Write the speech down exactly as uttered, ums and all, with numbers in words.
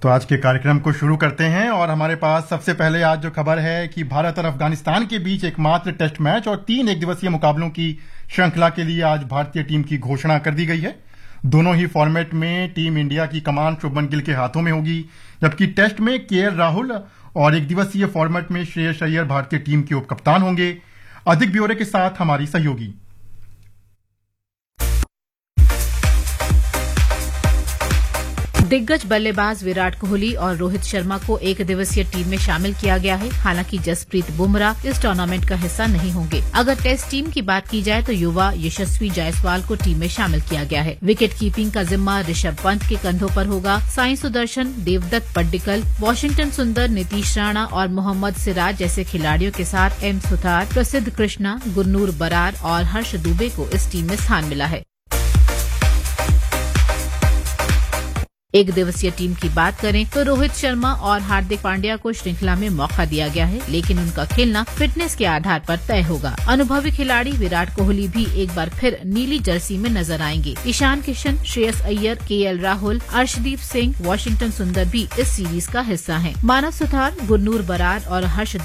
तो आज के कार्यक्रम को शुरू करते हैं और हमारे पास सबसे पहले आज जो खबर है कि भारत और अफगानिस्तान के बीच एकमात्र टेस्ट मैच और तीन एक दिवसीय मुकाबलों की श्रृंखला के लिए आज भारतीय टीम की घोषणा कर दी गई है। दोनों ही फॉर्मेट में टीम इंडिया की कमान शुभमन गिल के हाथों में होगी, जबकि टेस्ट में केएल राहुल और एक दिवसीय फॉर्मेट में श्रेयस अय्यर भारतीय टीम के उपकप्तान होंगे। अधिक ब्यौरे के साथ हमारी सहयोगी। दिग्गज बल्लेबाज विराट कोहली और रोहित शर्मा को एक दिवसीय टीम में शामिल किया गया है। हालांकि जसप्रीत बुमराह इस टूर्नामेंट का हिस्सा नहीं होंगे। अगर टेस्ट टीम की बात की जाए तो युवा यशस्वी जायसवाल को टीम में शामिल किया गया है। विकेट कीपिंग का जिम्मा ऋषभ पंत के कंधों पर होगा। साई सुदर्शन, देवदत्त पड्डिकल, वॉशिंगटन सुंदर, नीतीश राणा और मोहम्मद सिराज जैसे खिलाड़ियों के साथ एम सुथार, प्रसिद्ध कृष्णा, गुरनूर बरार और हर्ष दुबे को इस टीम में स्थान मिला है। एक दिवसीय टीम की बात करें तो रोहित शर्मा और हार्दिक पांड्या को श्रृंखला में मौका दिया गया है, लेकिन उनका खेलना फिटनेस के आधार पर तय होगा। अनुभवी खिलाड़ी विराट कोहली भी एक बार फिर नीली जर्सी में नजर आएंगे। ईशान किशन, श्रेयस अय्यर, केएल राहुल, अर्शदीप सिंह, वॉशिंगटन सुंदर भी इस सीरीज का हिस्सा हैं। मानव सुथार, गुरनूर बरार और हर्ष